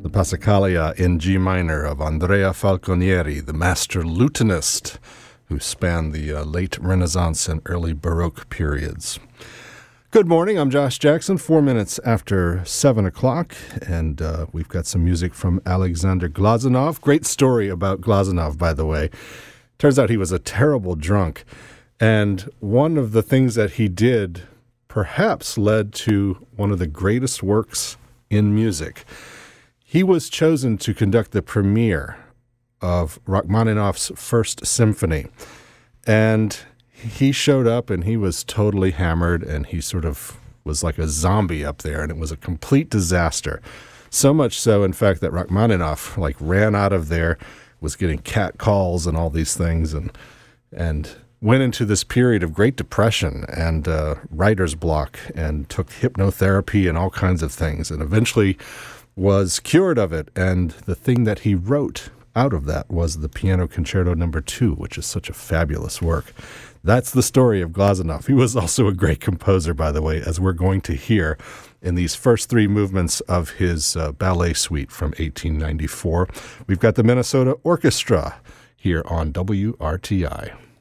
The Passacaglia in G minor of Andrea Falconieri, the master lutenist who spanned the late Renaissance and early Baroque periods. Good morning, I'm Josh Jackson, 4 minutes after 7 o'clock, and we've got some music from Alexander Glazunov. Great story about Glazunov, by the way. Turns out he was a terrible drunk, and one of the things that he did perhaps led to one of the greatest works in music. He was chosen to conduct the premiere of Rachmaninoff's First Symphony, and he showed up and he was totally hammered, and he sort of was like a zombie up there, and it was a complete disaster. So much so, in fact, that Rachmaninoff ran out of there, was getting cat calls and all these things, and went into this period of great depression and writer's block, and took hypnotherapy and all kinds of things, and eventually was cured of it. And the thing that he wrote out of that was the Piano Concerto No. 2, which is such a fabulous work. That's the story of Glazunov. He was also a great composer, by the way, as we're going to hear in these first three movements of his ballet suite from 1894. We've got the Minnesota Orchestra here on WRTI.